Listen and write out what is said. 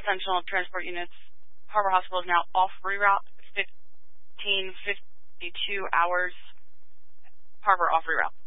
essential transport units. Harbor Hospital is now off reroute, 15:52 hours. Harbor off reroute.